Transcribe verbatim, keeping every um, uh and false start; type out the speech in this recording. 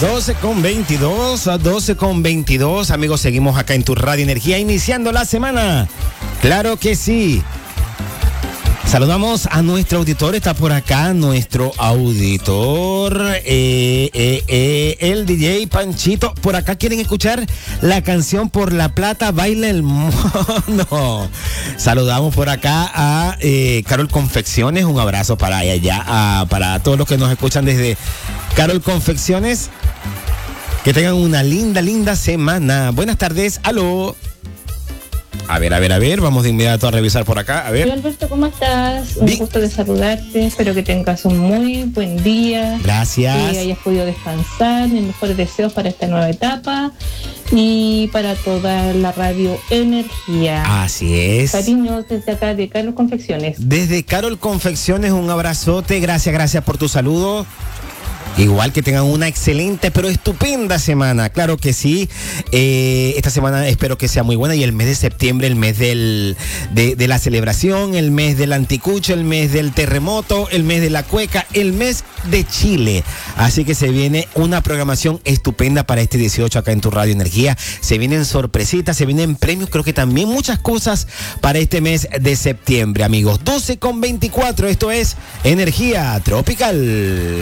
doce con veintidós, doce con veintidós, amigos, seguimos acá en tu Radio Energía, iniciando la semana. Claro que sí. Saludamos a nuestro auditor, está por acá nuestro auditor, eh, eh, eh, el D J Panchito. Por acá quieren escuchar la canción Por la Plata Baila el Mono. Saludamos por acá a eh, Carol Confecciones, un abrazo para ella, a, para todos los que nos escuchan desde Carol Confecciones. Que tengan una linda, linda semana. Buenas tardes, aló. A ver, a ver, a ver, vamos de inmediato a revisar por acá, a ver. Hola Alberto, ¿cómo estás? Un Bien. gusto de saludarte, espero que tengas un muy buen día. Gracias. Que hayas podido descansar, mis mejores deseos para esta nueva etapa y para toda la Radio Energía. Así es. Cariños desde acá de Carlos Confecciones. Desde Carol Confecciones, un abrazote, gracias, gracias por tu saludo. Igual que tengan una excelente pero estupenda semana, claro que sí. Eh, esta semana espero que sea muy buena y el mes de septiembre, el mes del, de, de la celebración, el mes del anticucho, el mes del terremoto, el mes de la cueca, el mes de Chile. Así que se viene una programación estupenda para este dieciocho acá en tu Radio Energía. Se vienen sorpresitas, se vienen premios, creo que también muchas cosas para este mes de septiembre, amigos. doce con veinticuatro, esto es Energía Tropical.